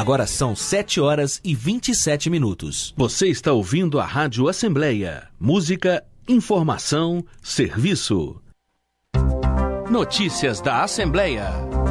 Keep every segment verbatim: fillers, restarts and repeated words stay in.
Agora são sete horas e vinte e sete minutos. Você está ouvindo a Rádio Assembleia. Música, informação, serviço. Notícias da Assembleia.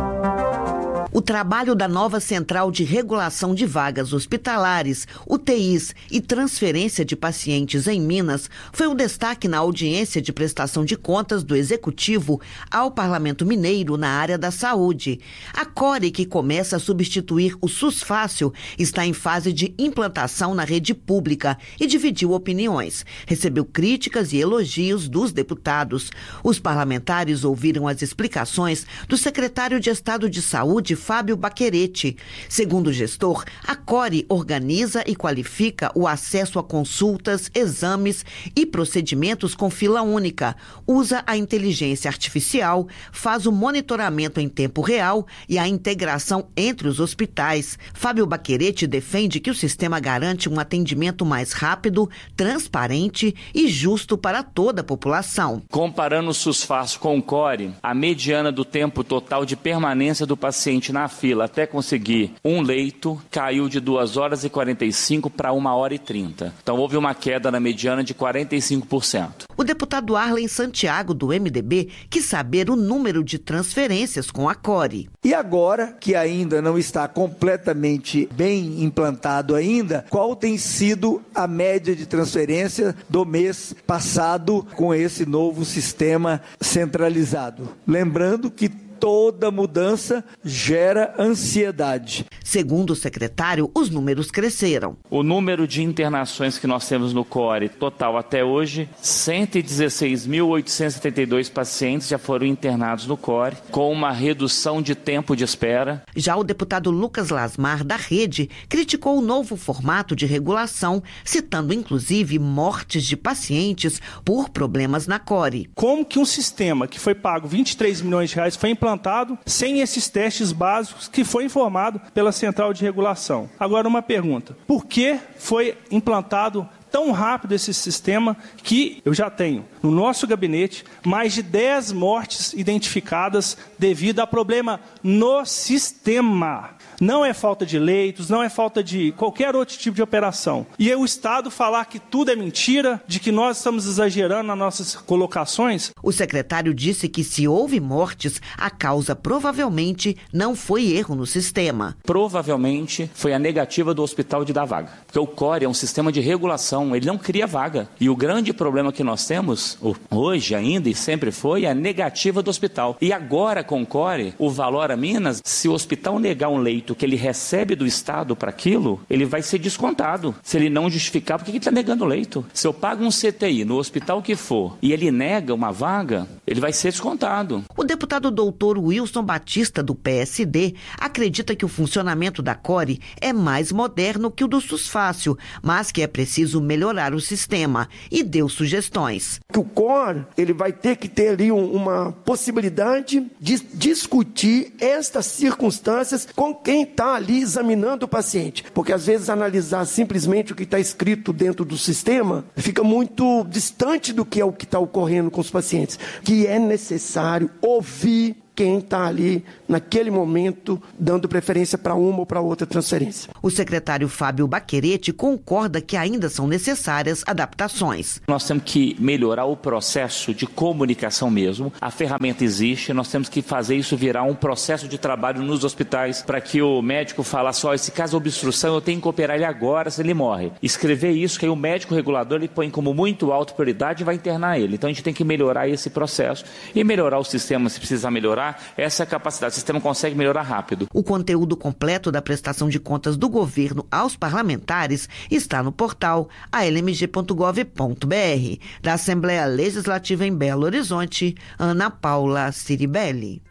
O trabalho da nova Central de Regulação de Vagas Hospitalares, U T Is e transferência de pacientes em Minas foi um destaque na audiência de prestação de contas do Executivo ao Parlamento Mineiro na área da saúde. A Core, que começa a substituir o SUS Fácil, está em fase de implantação na rede pública e dividiu opiniões. Recebeu críticas e elogios dos deputados. Os parlamentares ouviram as explicações do secretário de Estado de Saúde, Fábio Baccheretti. Segundo o gestor, a Core organiza e qualifica o acesso a consultas, exames e procedimentos com fila única, usa a inteligência artificial, faz o monitoramento em tempo real e a integração entre os hospitais. Fábio Baccheretti defende que o sistema garante um atendimento mais rápido, transparente e justo para toda a população. Comparando o SUS Fácil com o Core, a mediana do tempo total de permanência do paciente na fila até conseguir um leito caiu de duas horas e quarenta e cinco para uma hora e trinta. Então houve uma queda na mediana de quarenta e cinco por cento. O deputado Arlen Santiago, do M D B, quis saber o número de transferências com a Core. E agora, que ainda não está completamente bem implantado ainda, qual tem sido a média de transferência do mês passado com esse novo sistema centralizado? Lembrando que toda mudança gera ansiedade. Segundo o secretário, os números cresceram. O número de internações que nós temos no Core, total até hoje, cento e dezesseis mil oitocentos e setenta e dois pacientes já foram internados no Core, com uma redução de tempo de espera. Já o deputado Lucas Lasmar, da Rede, criticou o novo formato de regulação, citando inclusive mortes de pacientes por problemas na Core. Como que um sistema que foi pago vinte e três milhões de reais foi implantado sem esses testes básicos que foi informado pela Central de Regulação? Agora uma pergunta, por que foi implantado tão rápido esse sistema que eu já tenho no nosso gabinete mais de dez mortes identificadas devido a problema no sistema? Não é falta de leitos, não é falta de qualquer outro tipo de operação. E o Estado falar que tudo é mentira, de que nós estamos exagerando nas nossas colocações? O secretário disse que se houve mortes, a causa provavelmente não foi erro no sistema. Provavelmente foi a negativa do hospital de dar vaga. Porque o Core é um sistema de regulação, ele não cria vaga. E o grande problema que nós temos, hoje ainda e sempre foi, é a negativa do hospital. E agora com o Core, o Valora Minas, se o hospital negar um leito que ele recebe do Estado para aquilo, ele vai ser descontado. Se ele não justificar, por que ele está negando o leito? Se eu pago um C T I no hospital que for e ele nega uma vaga, ele vai ser descontado. O deputado doutor Wilson Batista, do P S D, acredita que o funcionamento da Core é mais moderno que o do SUS Fácil, mas que é preciso melhorar o sistema e deu sugestões. O Core, ele vai ter que ter ali um, uma possibilidade de discutir estas circunstâncias com quem está ali examinando o paciente, porque às vezes analisar simplesmente o que está escrito dentro do sistema fica muito distante do que é o que está ocorrendo com os pacientes, que é necessário ouvir quem está ali naquele momento dando preferência para uma ou para outra transferência. O secretário Fábio Baccheretti concorda que ainda são necessárias adaptações. Nós temos que melhorar o processo de comunicação mesmo. A ferramenta existe, nós temos que fazer isso virar um processo de trabalho nos hospitais para que o médico falasse, ó, esse caso de obstrução eu tenho que operar ele agora, se ele morre. Escrever isso, que aí o médico regulador ele põe como muito alta prioridade e vai internar ele. Então a gente tem que melhorar esse processo e melhorar o sistema se precisar melhorar. Essa é a capacidade, o sistema consegue melhorar rápido. O conteúdo completo da prestação de contas do governo aos parlamentares está no portal a l m g ponto gov ponto b r. Da Assembleia Legislativa em Belo Horizonte, Ana Paula Ciribelli.